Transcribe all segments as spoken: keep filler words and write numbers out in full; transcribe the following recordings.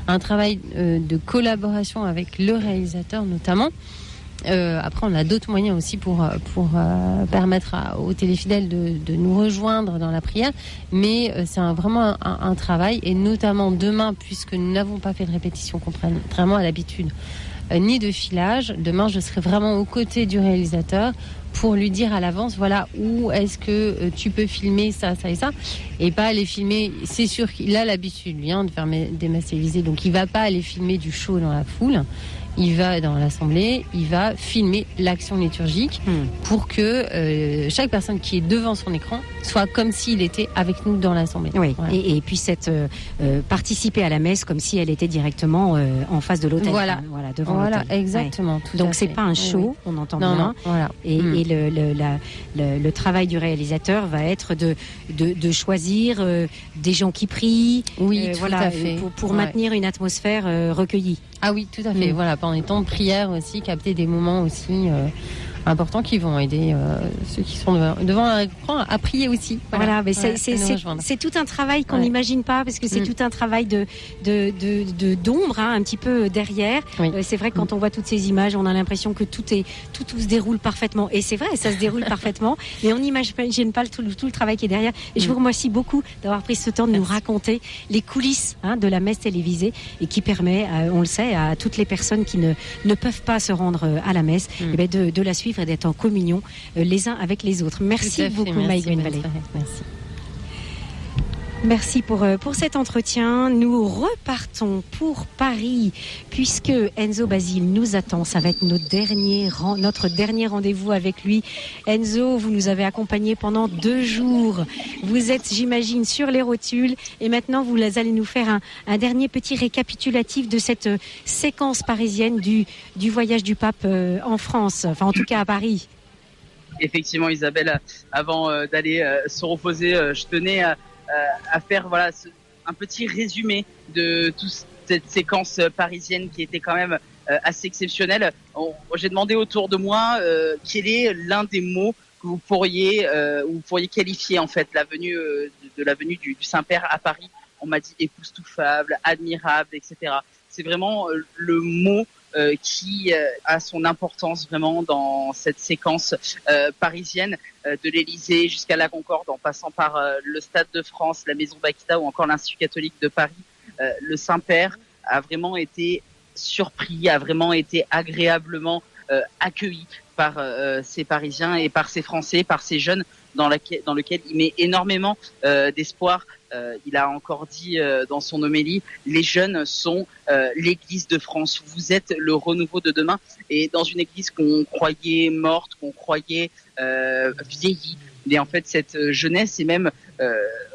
un travail euh, de collaboration avec le réalisateur notamment. Euh, après, on a d'autres moyens aussi pour pour euh, permettre à, aux téléfidèles de, de nous rejoindre dans la prière. Mais euh, c'est un, vraiment un, un travail, et notamment demain, puisque nous n'avons pas fait de répétition contrairement à l'habitude, euh, ni de filage. Demain, je serai vraiment aux côtés du réalisateur pour lui dire à l'avance, voilà, où est-ce que euh, tu peux filmer ça, ça et ça, et pas aller filmer. C'est sûr qu'il a l'habitude, lui, hein, de faire des messes télévisées, donc il va pas aller filmer du show dans la foule. Il va dans l'assemblée, il va filmer l'action liturgique mmh. pour que euh, chaque personne qui est devant son écran soit comme s'il était avec nous dans l'assemblée. Oui, voilà. et, et puisse être, euh, participer à la messe comme si elle était directement euh, en face de l'autel. Voilà, enfin, voilà devant voilà, l'autel. exactement. Ouais. Tout Donc à c'est fait. pas un show, oui, oui. on entend non, bien. Non, voilà. Et, mmh. et le, le, la, le, le travail du réalisateur va être de, de, de choisir euh, des gens qui prient, oui, euh, tout voilà, à fait. pour, pour ouais. maintenir une atmosphère euh, recueillie. Ah oui, tout à fait. Mmh. Voilà, pendant les temps de prière aussi, capter des moments aussi euh, importants qui vont aider euh, ceux qui sont devant, devant l'écran à prier aussi. Voilà, voilà mais voilà, c'est, c'est, c'est, c'est tout un travail qu'on n'imagine ouais. pas, parce que c'est mmh. tout un travail de, de, de, de d'ombre, hein, un petit peu derrière. Oui. Euh, c'est vrai que quand mmh. on voit toutes ces images, on a l'impression que tout est tout, tout se déroule parfaitement. Et c'est vrai, ça se déroule parfaitement, mais on n'imagine pas le, tout, tout le travail qui est derrière. Et mmh. je vous remercie beaucoup d'avoir pris ce temps de Merci. nous raconter les coulisses hein, de la messe télévisée, et qui permet, euh, on le sait, à toutes les personnes qui ne, ne peuvent pas se rendre à la messe, mmh. eh bien de, de la suivre et d'être en communion euh, les uns avec les autres. Merci beaucoup, Maïgwen Vallée. Merci. Merci pour, euh, pour cet entretien. Nous repartons pour Paris, puisque Enzo Basile nous attend. Ça va être notre dernier, notre dernier rendez-vous avec lui. Enzo, vous nous avez accompagnés pendant deux jours. Vous êtes, j'imagine, sur les rotules. Et maintenant, vous allez nous faire un, un dernier petit récapitulatif de cette euh, séquence parisienne du, du voyage du pape euh, en France. Enfin, en tout cas, à Paris. Effectivement, Isabelle, avant euh, d'aller euh, se reposer, euh, je tenais à Euh, à faire voilà ce, un petit résumé de toute cette séquence parisienne qui était quand même euh, assez exceptionnelle. On, j'ai demandé autour de moi euh, quel est l'un des mots que vous pourriez euh, vous pourriez qualifier en fait la venue euh, de, de la venue du, du Saint-Père à Paris. On m'a dit époustouflable, admirable, et cetera. C'est vraiment euh, le mot Euh, qui euh, a son importance vraiment dans cette séquence euh, parisienne euh, de l'Élysée jusqu'à la Concorde, en passant par euh, le Stade de France, la Maison d'Aquita ou encore l'Institut catholique de Paris. Euh, le Saint-Père a vraiment été surpris, a vraiment été agréablement euh, accueilli par euh, ces Parisiens et par ces Français, par ces jeunes dans, laquelle, dans lequel il met énormément euh, d'espoir. Euh, il a encore dit euh, dans son homélie, les jeunes sont euh, l'Église de France. Vous êtes le renouveau de demain. Et dans une Église qu'on croyait morte, qu'on croyait euh, vieillie, mais en fait cette jeunesse et même euh,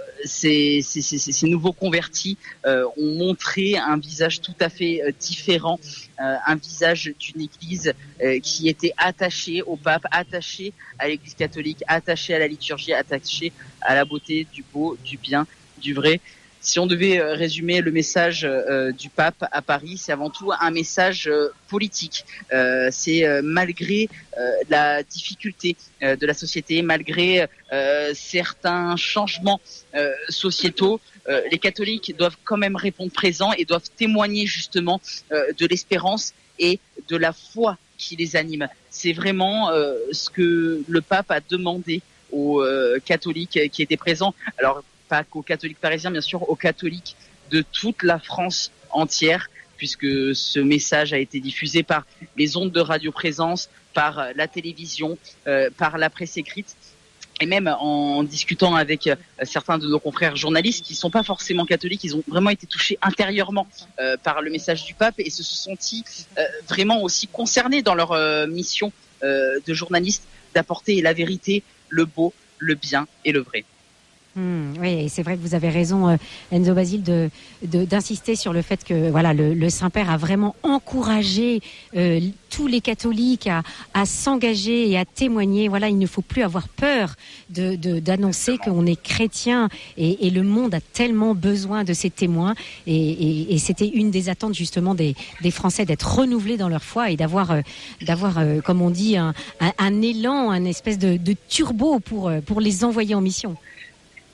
ces, ces, ces, ces nouveaux convertis euh, ont montré un visage tout à fait euh, différent, euh, un visage d'une Église euh, qui était attachée au pape, attachée à l'Église catholique, attachée à la liturgie, attachée à la beauté, du beau, du bien, du vrai. Si on devait résumer le message euh, du pape à Paris, c'est avant tout un message euh, politique. Euh, c'est euh, malgré euh, la difficulté euh, de la société, malgré euh, certains changements euh, sociétaux, euh, les catholiques doivent quand même répondre présent et doivent témoigner justement euh, de l'espérance et de la foi qui les anime. C'est vraiment euh, ce que le pape a demandé aux euh, catholiques qui étaient présents. Alors, pas qu'aux catholiques parisiens, bien sûr, aux catholiques de toute la France entière, puisque ce message a été diffusé par les ondes de radio-présence, par la télévision, euh, par la presse écrite, et même en discutant avec euh, certains de nos confrères journalistes qui ne sont pas forcément catholiques, ils ont vraiment été touchés intérieurement euh, par le message du pape et se sont sentis euh, vraiment aussi concernés dans leur euh, mission euh, de journaliste, d'apporter la vérité, le beau, le bien et le vrai. Mmh, oui, et c'est vrai que vous avez raison, euh, Enzo Basile, de, de, d'insister sur le fait que voilà, le, le Saint-Père a vraiment encouragé euh, tous les catholiques à, à s'engager et à témoigner. Voilà, il ne faut plus avoir peur de, de, d'annoncer qu'on est chrétien, et, et le monde a tellement besoin de ces témoins. Et, et, et c'était une des attentes justement des, des Français, d'être renouvelés dans leur foi et d'avoir, euh, d'avoir euh, comme on dit, un, un, un élan, un espèce de, de turbo pour, pour les envoyer en mission.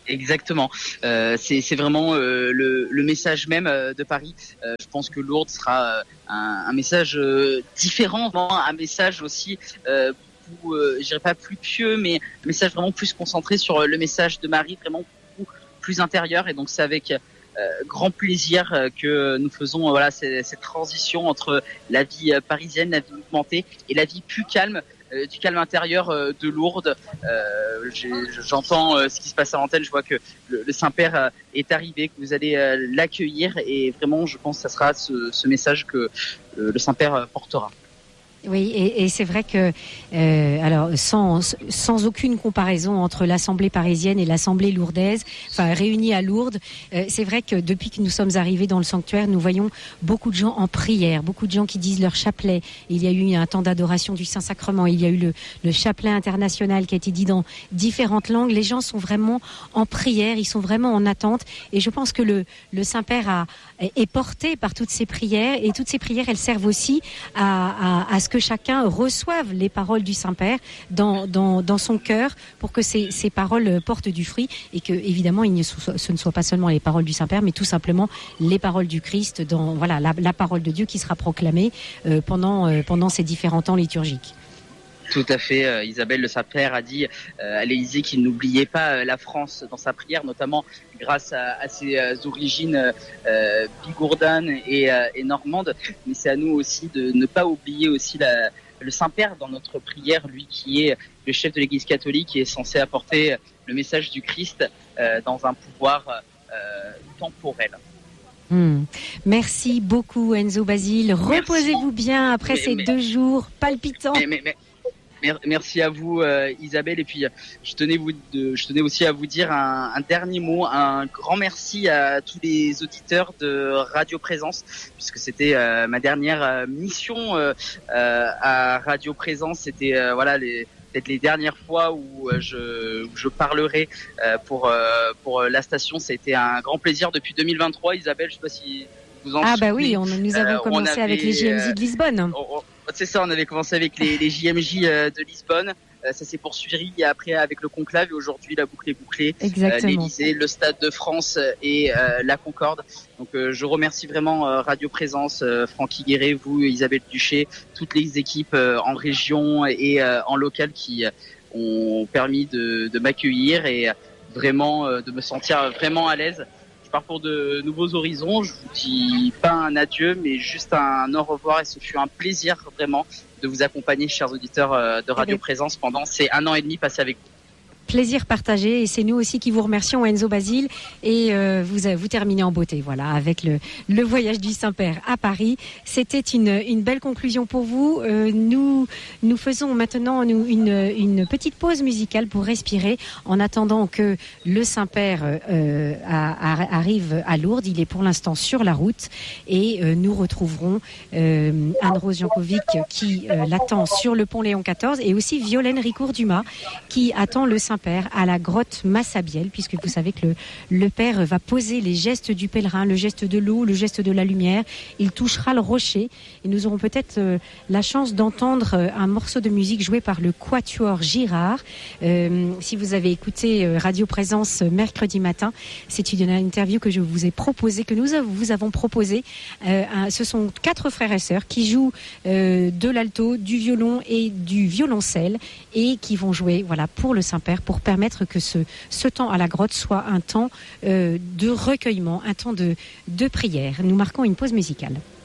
Exactement. Euh, c'est, c'est vraiment euh, le, le message même euh, de Paris. Euh, je pense que Lourdes sera euh, un, un message euh, différent, un message aussi, euh, beaucoup, euh, je dirais pas plus pieux, mais un message vraiment plus concentré sur le message de Marie, vraiment beaucoup plus intérieur. Et donc c'est avec euh, grand plaisir euh, que nous faisons euh, voilà cette, cette transition entre la vie euh, parisienne, la vie mouvementée et la vie plus calme. Euh, du calme intérieur euh, de Lourdes. Euh, j'ai, j'entends euh, ce qui se passe à l'antenne, je vois que le, le Saint-Père euh, est arrivé, que vous allez euh, l'accueillir et vraiment je pense que ça sera ce, ce message que euh, le Saint-Père euh, portera. Oui, et, et c'est vrai que, euh, alors sans sans aucune comparaison entre l'Assemblée parisienne et l'Assemblée lourdaise, enfin réunie à Lourdes, euh, c'est vrai que depuis que nous sommes arrivés dans le sanctuaire, nous voyons beaucoup de gens en prière, beaucoup de gens qui disent leur chapelet. Il y a eu un temps d'adoration du Saint-Sacrement, il y a eu le, le chapelet international qui a été dit dans différentes langues. Les gens sont vraiment en prière, ils sont vraiment en attente, et je pense que le le Saint-Père a est porté par toutes ces prières, et toutes ces prières, elles servent aussi à à, à ce que chacun reçoive les paroles du Saint-Père dans, dans, dans son cœur pour que ces, ces paroles portent du fruit et que, évidemment, il ne soit, ce ne soit pas seulement les paroles du Saint-Père, mais tout simplement les paroles du Christ, dans, voilà, la, la parole de Dieu qui sera proclamée euh, pendant, euh, pendant ces différents temps liturgiques. Tout à fait. Euh, Isabelle, le Saint-Père, a dit euh, à l'Élysée qu'il n'oubliait pas euh, la France dans sa prière, notamment grâce à, à ses euh, origines euh, bigourdanes et, euh, et normandes. Mais c'est à nous aussi de ne pas oublier aussi la, le Saint-Père dans notre prière, lui qui est le chef de l'Église catholique, qui est censé apporter le message du Christ euh, dans un pouvoir euh, temporel. Mmh. Merci beaucoup Enzo Basile. Reposez-vous bien après mais, ces mais, deux jours palpitants. Mais, mais, mais... Merci à vous euh, Isabelle, et puis je tenais vous de, je tenais aussi à vous dire un, un dernier mot, un grand merci à tous les auditeurs de Radio Présence, puisque c'était euh, ma dernière euh, mission euh, euh, à Radio Présence. C'était euh, voilà les peut-être les dernières fois où euh, je où je parlerai euh, pour euh, pour la station. Ça a été un grand plaisir depuis deux mille vingt-trois. Isabelle, je sais pas si vous en ah souvenez. bah oui, on, nous avons euh, commencé avait, avec les J M J de Lisbonne. On, on, C'est ça, on avait commencé avec les, les J M J euh, de Lisbonne, euh, ça s'est poursuivi et après avec le conclave, et aujourd'hui la boucle est bouclée. Exactement. Euh, L'Élysée, le Stade de France et euh, la Concorde. Donc euh, je remercie vraiment euh, Radio Présence, euh, Francky Guéret, vous, Isabelle Duché, toutes les équipes euh, en région et euh, en local qui euh, ont permis de, de m'accueillir et vraiment euh, de me sentir vraiment à l'aise. Je pars pour de nouveaux horizons. Je vous dis pas un adieu, mais juste un au revoir. Et ce fut un plaisir vraiment de vous accompagner, chers auditeurs de Radio Présence, pendant ces un an et demi passés avec vous. Plaisir partagé, et c'est nous aussi qui vous remercions, Enzo Basile, et euh, vous vous terminez en beauté, voilà, avec le le voyage du Saint-Père à Paris. C'était une une belle conclusion pour vous. Euh, nous nous faisons maintenant nous, une une petite pause musicale pour respirer en attendant que le Saint-Père euh, a, a, arrive à Lourdes. Il est pour l'instant sur la route, et euh, nous retrouverons euh, Anne-Rose Jankovic qui euh, l'attend sur le pont Léon quatorze, et aussi Violaine Ricourt-Dumas qui attend le Saint-Père à la grotte Massabielle, puisque vous savez que le, le Père va poser les gestes du pèlerin, le geste de l'eau, le geste de la lumière. Il touchera le rocher, et nous aurons peut-être euh, la chance d'entendre euh, un morceau de musique joué par le Quatuor Girard. Euh, si vous avez écouté euh, Radio Présence euh, mercredi matin, c'est une interview que je vous ai proposée, que nous vous avons proposée. Euh, un, ce sont quatre frères et sœurs qui jouent euh, de l'alto, du violon et du violoncelle, et qui vont jouer, voilà, pour le Saint-Père, pour permettre que ce, ce temps à la grotte soit un temps euh, de recueillement, un temps de, de prière. Nous marquons une pause musicale.